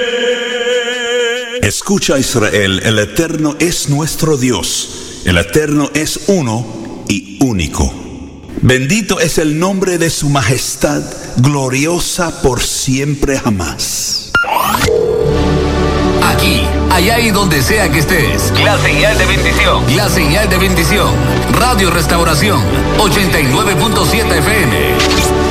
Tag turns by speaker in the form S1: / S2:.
S1: Escucha, Israel, el Eterno es nuestro Dios. El Eterno es uno y único. Bendito es el nombre de su majestad, gloriosa por siempre jamás.
S2: Aquí, allá y donde sea que estés. La señal de bendición. La señal de bendición. Radio Restauración, 89.7 FM.